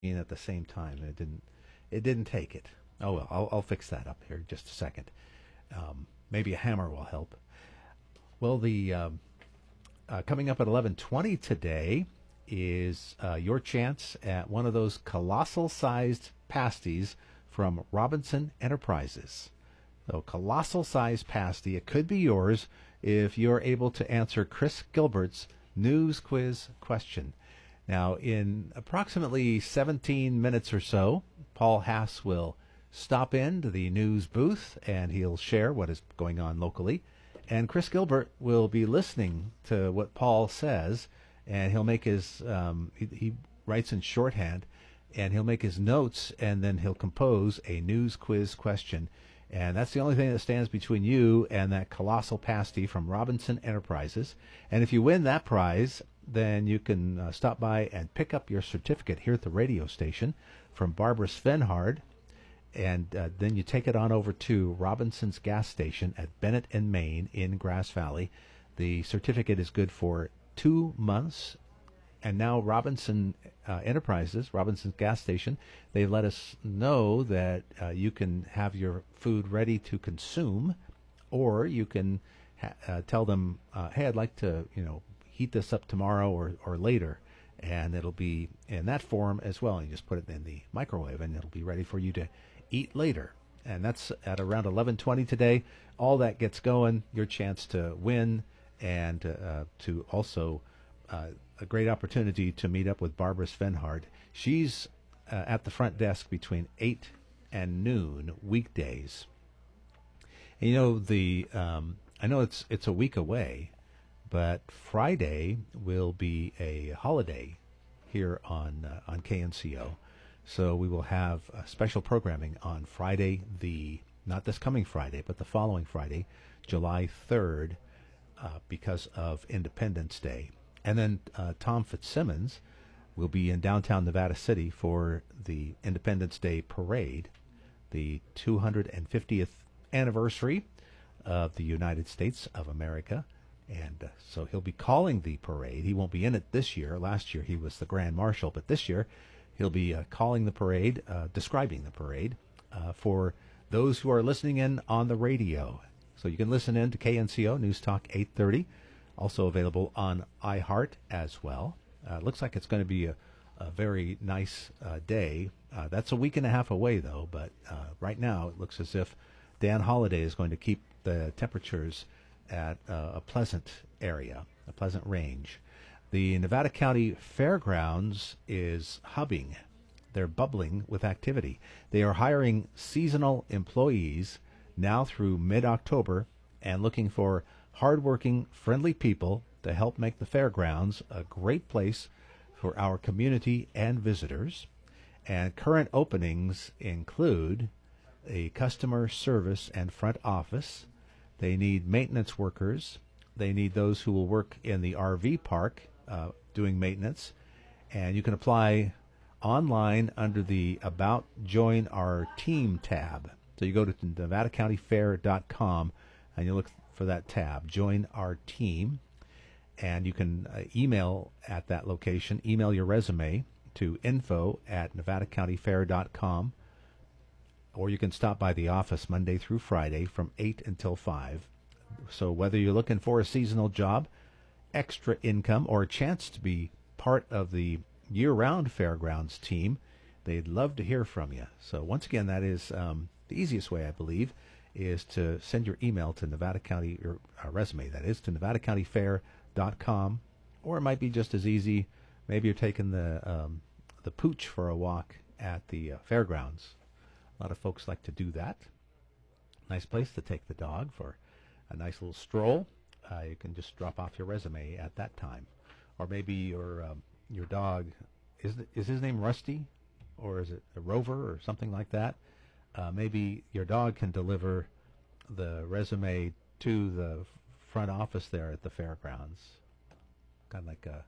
at the same time. It didn't take it. Oh well, I'll fix that up here in just a second. Maybe a hammer will help. Well, the coming up at 11:20 today is your chance at one of those colossal-sized pasties from Robinson Enterprises. So, colossal-sized pasty. It could be yours if you're able to answer Chris Gilbert's news quiz question. Now, in approximately 17 minutes or so, Paul Haas will stop into the news booth and he'll share what is going on locally. And Chris Gilbert will be listening to what Paul says, and he'll make his, he writes in shorthand, and he'll make his notes, and then he'll compose a news quiz question. And that's the only thing that stands between you and that colossal pasty from Robinson Enterprises. And if you win that prize, then you can stop by and pick up your certificate here at the radio station from Barbara Svenhard. And then you take it on over to Robinson's gas station at Bennett and Main in Grass Valley. The certificate is good for 2 months. And now Robinson Enterprises, Robinson's gas station, they let us know that you can have your food ready to consume, or you can tell them, hey, I'd like to, heat this up tomorrow or later. And it'll be in that form as well. You just put it in the microwave, and it'll be ready for you to eat later. And that's at around 11:20 today. All that gets going, your chance to win, and to also a great opportunity to meet up with Barbara Svenhard. She's at the front desk between 8 and noon weekdays. And I know it's a week away, but Friday will be a holiday here on KNCO. So we will have special programming on Friday, not this coming Friday, but the following Friday, July 3rd, because of Independence Day. And then Tom Fitzsimmons will be in downtown Nevada City for the Independence Day Parade, the 250th anniversary of the United States of America. And so he'll be calling the parade. He won't be in it this year. Last year he was the Grand Marshal, but this year he'll be calling the parade, describing the parade for those who are listening in on the radio. So you can listen in to KNCO News Talk 830, also available on iHeart as well. Looks like it's going to be a very nice day. That's a week and a half away, though, but right now it looks as if Dan Holliday is going to keep the temperatures at a pleasant area, a pleasant range. The Nevada County Fairgrounds is hubbing. They're bubbling with activity. They are hiring seasonal employees now through mid-October and looking for hardworking, friendly people to help make the fairgrounds a great place for our community and visitors. And current openings include a customer service and front office. They need maintenance workers. They need those who will work in the RV park doing maintenance. And you can apply online under the About Join Our Team tab. So you go to NevadaCountyFair.com and you look for that tab, Join Our Team. And you can email at that location, email your resume to info@NevadaCountyFair.com. Or you can stop by the office Monday through Friday from 8 until 5. So whether you're looking for a seasonal job, extra income, or a chance to be part of the year-round fairgrounds team, they'd love to hear from you. So once again, that is the easiest way, I believe, is to send your email to Nevada County, or resume, that is, to NevadaCountyFair.com. Or it might be just as easy, maybe you're taking the pooch for a walk at the fairgrounds. A lot of folks like to do that. Nice place to take the dog for a nice little stroll. You can just drop off your resume at that time. Or maybe your dog, is his name Rusty? Or is it a Rover or something like that? Maybe your dog can deliver the resume to the front office there at the fairgrounds. Kind of like a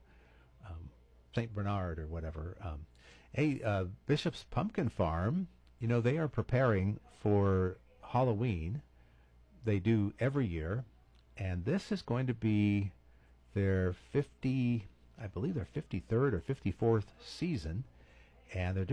St. Bernard or whatever. Bishop's Pumpkin Farm, they are preparing for Halloween. They do every year. And this is going to be their 53rd or 54th season. and they're